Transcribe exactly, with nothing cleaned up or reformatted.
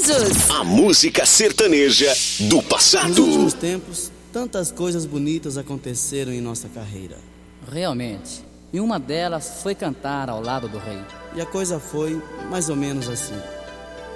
sertanejos. A música sertaneja do passado. Nos últimos tempos, tantas coisas bonitas aconteceram em nossa carreira. Realmente. E uma delas foi cantar ao lado do rei. E a coisa foi mais ou menos assim.